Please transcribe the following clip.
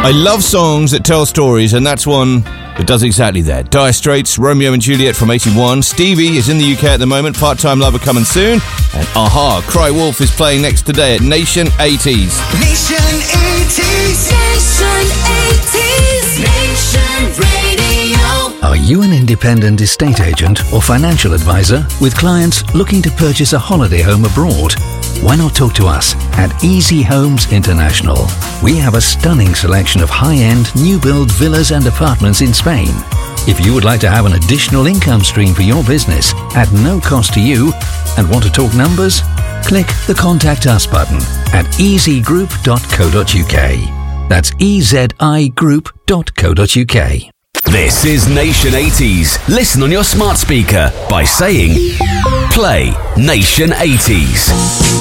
I love songs that tell stories, and that's one that does exactly that. Dire Straits, Romeo and Juliet from 81. Stevie is in the UK at the moment, Part-Time Lover coming soon. And Aha, Cry Wolf is playing next today at Nation 80s. Nation 80s. Nation 80s. Nation Radio. Are you an independent estate agent or financial advisor with clients looking to purchase a holiday home abroad? Why not talk to us at Easy Homes International? We have a stunning selection of high-end, new-build villas and apartments in Spain. If you would like to have an additional income stream for your business at no cost to you and want to talk numbers, click the Contact Us button at easygroup.co.uk. That's ezigroup.co.uk. This is Nation 80s. Listen on your smart speaker by saying, play Nation 80s.